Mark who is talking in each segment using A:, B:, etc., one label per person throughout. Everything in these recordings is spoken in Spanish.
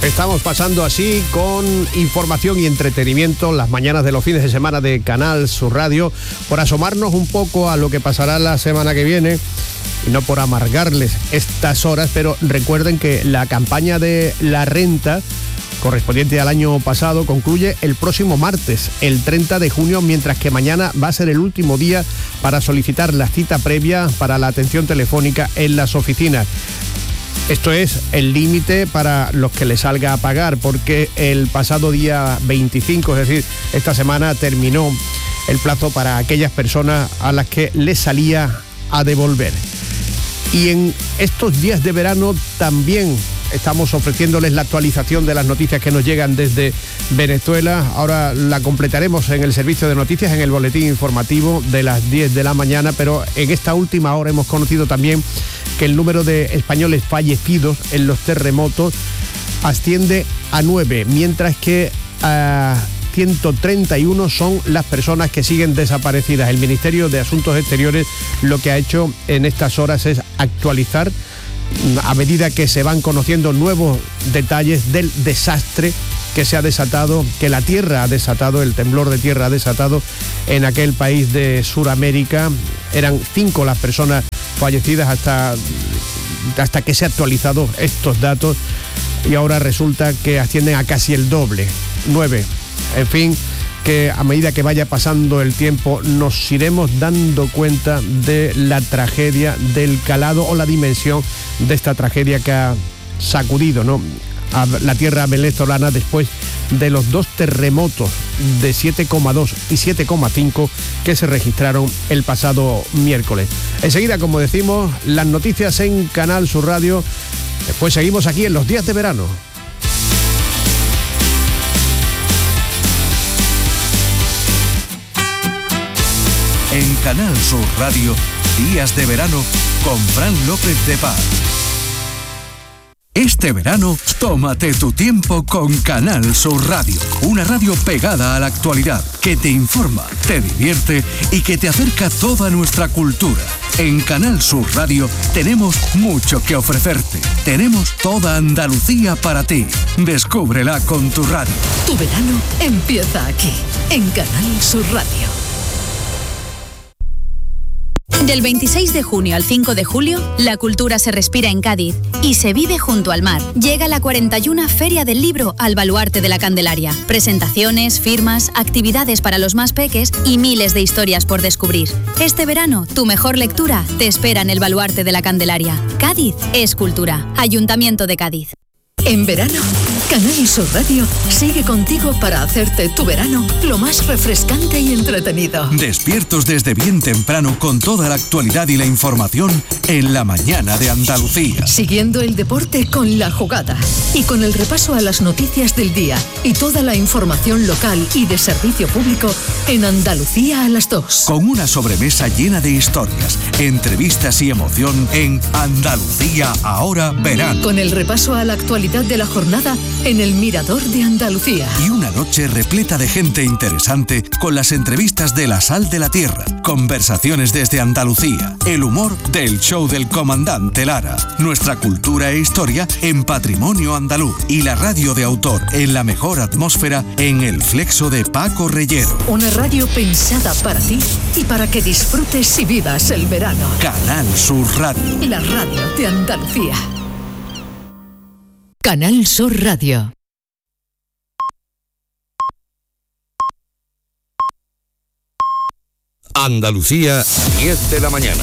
A: Estamos pasando así con información y entretenimiento las mañanas de los fines de semana de Canal Sur Radio, por asomarnos un poco a lo que pasará la semana que viene y no por amargarles estas horas, pero recuerden que la campaña de la renta correspondiente al año pasado concluye el próximo martes, el 30 de junio, mientras que mañana va a ser el último día para solicitar la cita previa para la atención telefónica en las oficinas. Esto es el límite para los que les salga a pagar, porque el pasado día 25, es decir, esta semana terminó el plazo para aquellas personas a las que les salía a devolver. Y en estos días de verano también estamos ofreciéndoles la actualización de las noticias que nos llegan desde Venezuela. Ahora la completaremos en el servicio de noticias, en el boletín informativo de las 10 de la mañana, pero en esta última hora hemos conocido también que el número de españoles fallecidos en los terremotos asciende a 9, mientras que 131 son las personas que siguen desaparecidas. El Ministerio de Asuntos Exteriores lo que ha hecho en estas horas es actualizar, a medida que se van conociendo nuevos detalles del desastre que se ha desatado, que la tierra ha desatado, el temblor de tierra ha desatado en aquel país de Sudamérica. Eran 5 las personas fallecidas hasta que se han actualizado estos datos y ahora resulta que ascienden a casi el doble, 9. En fin, que a medida que vaya pasando el tiempo nos iremos dando cuenta de la tragedia, del calado o la dimensión de esta tragedia que ha sacudido, ¿no?, a la tierra venezolana después de los 2 terremotos de 7,2 y 7,5 que se registraron el pasado miércoles. Enseguida, como decimos, las noticias en Canal Sur Radio. Después seguimos aquí en los días de verano.
B: En Canal Sur Radio, Días de Verano con Fran López de Paz. Este verano, tómate tu tiempo con Canal Sur Radio, una radio pegada a la actualidad, que te informa, te divierte y que te acerca toda nuestra cultura. En Canal Sur Radio tenemos mucho que ofrecerte. Tenemos toda Andalucía para ti. Descúbrela con tu radio.
C: Tu verano empieza aquí, en Canal Sur Radio.
D: Del 26 de junio al 5 de julio, la cultura se respira en Cádiz y se vive junto al mar. Llega la 41 Feria del Libro al Baluarte de la Candelaria. Presentaciones, firmas, actividades para los más peques y miles de historias por descubrir. Este verano, tu mejor lectura te espera en el Baluarte de la Candelaria. Cádiz es cultura. Ayuntamiento de Cádiz.
C: En verano, Canal Sur Radio sigue contigo para hacerte tu verano lo más refrescante y entretenido.
B: Despiertos desde bien temprano con toda la actualidad y la información en la mañana de Andalucía.
C: Siguiendo el deporte con La Jugada y con el repaso a las noticias del día y toda la información local y de servicio público en Andalucía a las 2.
B: Con una sobremesa llena de historias, entrevistas y emoción en Andalucía ahora verano.
C: Con el repaso a la actualidad de la jornada en el Mirador de Andalucía.
B: Y una noche repleta de gente interesante con las entrevistas de La Sal de la Tierra, conversaciones desde Andalucía, el humor del show del comandante Lara, nuestra cultura e historia en Patrimonio Andaluz y la radio de autor en la mejor atmósfera en El Flexo de Paco Reyero.
C: Una radio pensada para ti y para que disfrutes y vivas el verano.
B: Canal Sur Radio.
C: La radio de Andalucía. Canal Sur Radio.
E: Andalucía, 10 de la mañana.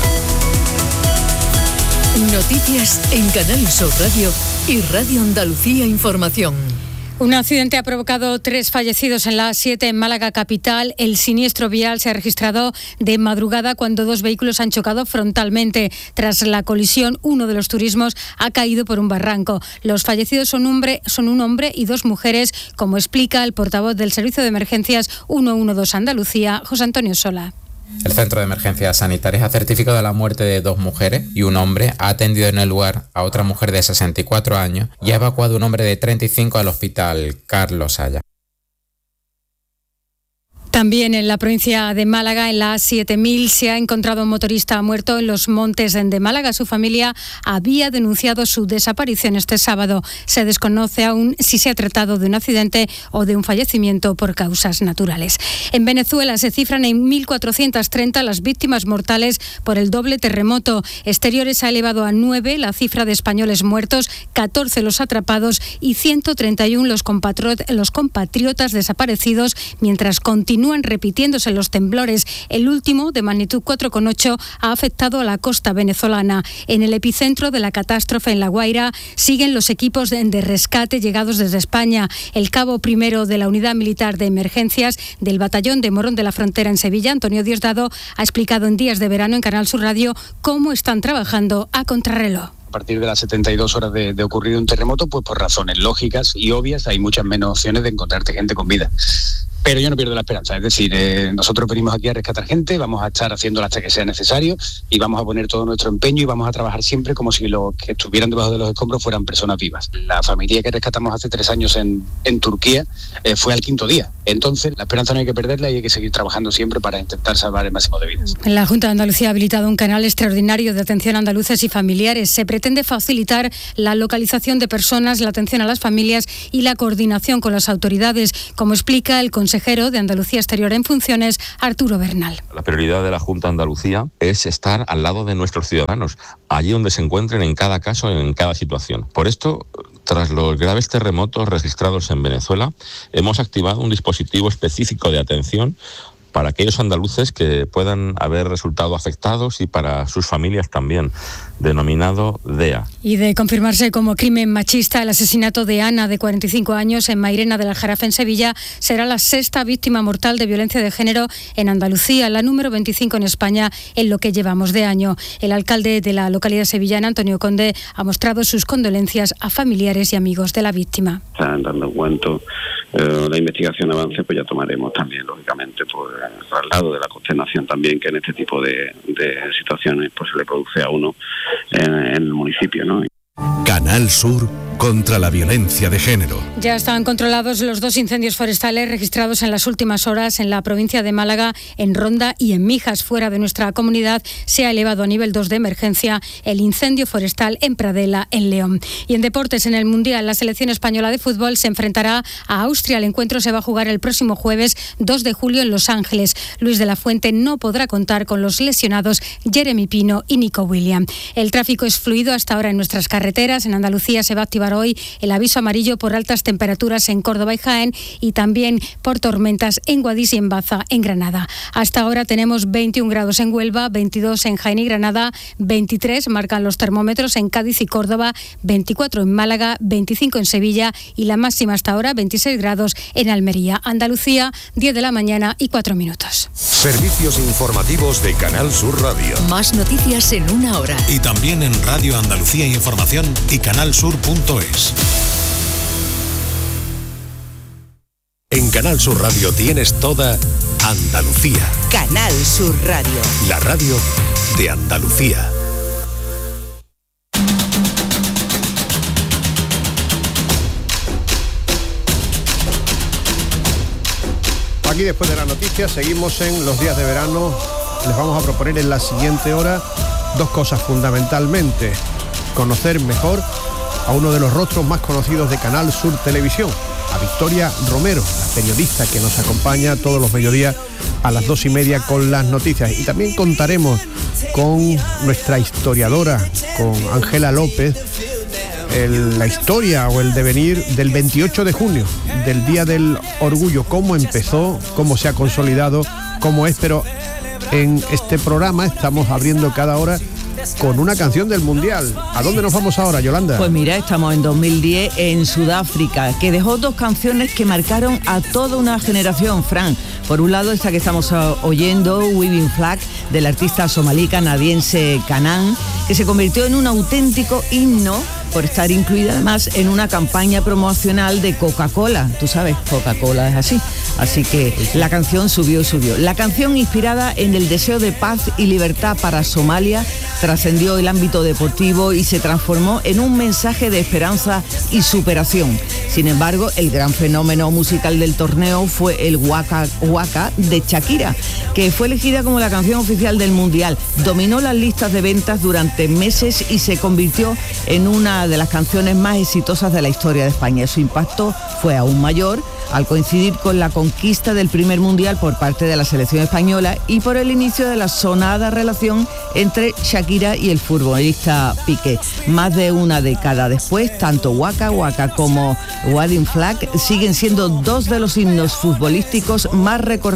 C: Noticias en Canal Sur Radio y Radio Andalucía Información.
F: Un accidente ha provocado 3 fallecidos en la A7 en Málaga capital. El siniestro vial se ha registrado de madrugada cuando 2 vehículos han chocado frontalmente. Tras la colisión, uno de los turismos ha caído por un barranco. Los fallecidos son un hombre y 2 mujeres, como explica el portavoz del Servicio de Emergencias 112 Andalucía, José Antonio Sola.
G: El Centro de Emergencias Sanitarias ha certificado la muerte de 2 mujeres y un hombre. Ha atendido en el lugar a otra mujer de 64 años y ha evacuado a un hombre de 35 al hospital Carlos Haya.
F: También en la provincia de Málaga, en la A7000, se ha encontrado un motorista muerto en los montes de Málaga. Su familia había denunciado su desaparición este sábado. Se desconoce aún si se ha tratado de un accidente o de un fallecimiento por causas naturales. En Venezuela se cifran en 1.430 las víctimas mortales por el doble terremoto. Exteriores ha elevado a 9 la cifra de españoles muertos, 14 los atrapados y 131 los compatriotas desaparecidos, mientras continúan repitiéndose los temblores. El último, de magnitud 4,8, ha afectado a la costa venezolana. En el epicentro de la catástrofe en La Guaira siguen los equipos de rescate llegados desde España. El cabo primero de la Unidad Militar de Emergencias del Batallón de Morón de la Frontera en Sevilla, Antonio Diosdado, ha explicado en Días de Verano en Canal Sur Radio cómo están trabajando a contrarreloj.
H: A partir de las 72 horas de ocurrir un terremoto, pues por razones lógicas y obvias hay muchas menos opciones de encontrarte gente con vida. Pero yo no pierdo la esperanza, es decir, nosotros venimos aquí a rescatar gente, vamos a estar haciéndolo hasta que sea necesario y vamos a poner todo nuestro empeño y vamos a trabajar siempre como si los que estuvieran debajo de los escombros fueran personas vivas. La familia que rescatamos hace 3 años en Turquía fue al 5.º día. Entonces, la esperanza no hay que perderla y hay que seguir trabajando siempre para intentar salvar el máximo de vidas.
F: La Junta de Andalucía ha habilitado un canal extraordinario de atención a andaluces y familiares. Se pretende facilitar la localización de personas, la atención a las familias y la coordinación con las autoridades, como explica el consejero de Andalucía Exterior en funciones, Arturo Bernal.
I: La prioridad de la Junta de Andalucía es estar al lado de nuestros ciudadanos, allí donde se encuentren en cada caso, en cada situación. Por esto, tras los graves terremotos registrados en Venezuela, hemos activado un dispositivo específico de atención para aquellos andaluces que puedan haber resultado afectados y para sus familias también, denominado DEA.
F: Y de confirmarse como crimen machista, el asesinato de Ana, de 45 años, en Mairena del Aljarafe, en Sevilla, será la 6ª víctima mortal de violencia de género en Andalucía, la número 25 en España en lo que llevamos de año. El alcalde de la localidad sevillana, Antonio Conde, ha mostrado sus condolencias a familiares y amigos de la víctima.
J: Están dando en cuanto la investigación avance, pues ya tomaremos también, lógicamente, pues el traslado de la consternación también que en este tipo de situaciones pues se le produce a uno en el municipio, ¿no?
B: Canal Sur contra la violencia de género.
F: Ya están controlados los 2 incendios forestales registrados en las últimas horas en la provincia de Málaga, en Ronda y en Mijas. Fuera de nuestra comunidad se ha elevado a nivel 2 de emergencia el incendio forestal en Pradela, en León. Y en deportes, en el Mundial, la selección española de fútbol se enfrentará a Austria. El encuentro se va a jugar el próximo jueves 2 de julio en Los Ángeles. Luis de la Fuente no podrá contar con los lesionados Jeremy Pino y Nico Williams. El tráfico es fluido hasta ahora en nuestras carreteras. En Andalucía se va a activar hoy el aviso amarillo por altas temperaturas en Córdoba y Jaén y también por tormentas en Guadix y en Baza, en Granada. Hasta ahora tenemos 21 grados en Huelva, 22 en Jaén y Granada, 23 marcan los termómetros en Cádiz y Córdoba, 24 en Málaga, 25 en Sevilla y la máxima hasta ahora 26 grados en Almería. Andalucía, 10 de la mañana y 4 minutos.
E: Servicios informativos de Canal Sur Radio.
C: Más noticias en 1 hora.
B: Y también en Radio Andalucía Información y canalsur.es. En Canal Sur Radio tienes toda Andalucía.
C: Canal Sur Radio.
B: La radio de Andalucía.
A: Aquí después de las noticias seguimos en los días de verano. Les vamos a proponer en la siguiente hora 2 cosas fundamentalmente. Conocer mejor a uno de los rostros más conocidos de Canal Sur Televisión, a Victoria Romero, la periodista que nos acompaña todos los mediodías a las 2:30 con las noticias. Y también contaremos con nuestra historiadora, con Ángela López, la historia o el devenir del 28 de junio, del Día del Orgullo, cómo empezó, cómo se ha consolidado, cómo es, pero en este programa estamos abriendo cada hora con una canción del Mundial. ¿A dónde nos vamos ahora, Yolanda?
K: Pues mira, estamos en 2010 en Sudáfrica, que dejó 2 canciones que marcaron a toda una generación, Fran. Por un lado, esta que estamos oyendo, Waving Flag, del artista somalí canadiense Canaan, que se convirtió en un auténtico himno por estar incluida además en una campaña promocional de Coca-Cola. Tú sabes, Coca-Cola es así. Así que la canción subió. La canción, inspirada en el deseo de paz y libertad para Somalia, trascendió el ámbito deportivo y se transformó en un mensaje de esperanza y superación. Sin embargo, el gran fenómeno musical del torneo fue el Waka Waka de Shakira, que fue elegida como la canción oficial del Mundial. Dominó las listas de ventas durante meses y se convirtió en una de las canciones más exitosas de la historia de España. Su impacto fue aún mayor al coincidir con la conquista del primer Mundial por parte de la selección española y por el inicio de la sonada relación entre Shakira y el futbolista Piqué. Más de una década después, tanto Waka Waka como Wedding Flag siguen siendo dos de los himnos futbolísticos más recordados